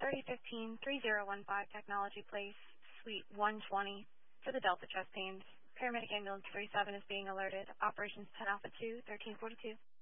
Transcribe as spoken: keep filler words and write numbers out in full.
Priority fifteen, three zero one five Technology Place, Suite one twenty, for the Delta chest pains. Paramedic Ambulance thirty-seven is being alerted. Operations ten Alpha two, thirteen forty-two.